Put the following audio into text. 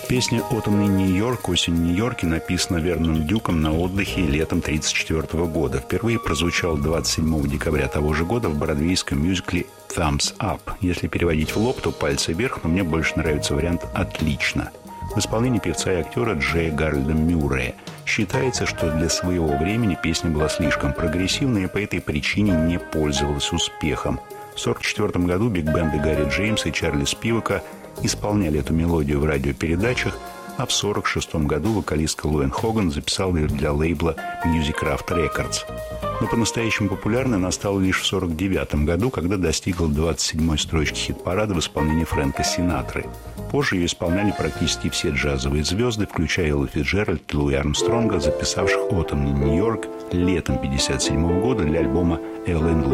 Песня «Autumn in New York», «Осень в Нью-Йорке» написана Верноном Дюком на отдыхе летом 1934 года. Впервые прозвучал 27 декабря того же года в бродвейском мюзикле «Thumbs Up». Если переводить в лоб, то пальцы вверх, но мне больше нравится вариант «отлично». В исполнении певца и актера Джея Гарольда Мюррея. Считается, что для своего времени песня была слишком прогрессивной и по этой причине не пользовалась успехом. В 1944 году биг-бенды Гарри Джеймса и Чарли Спивака исполняли эту мелодию в радиопередачах, а в 1946 году вокалистка Луэн Хоган записала ее для лейбла Musicraft Records. Но по-настоящему популярной она стала лишь в 1949 году, когда достигла 27-й строчки хит-парада в исполнении Фрэнка Синатры. Позже ее исполняли практически все джазовые звезды, включая Эллу Фицджеральд и Луи Армстронга, записавших «Autumn in New York» летом 1957 года для альбома «Ellen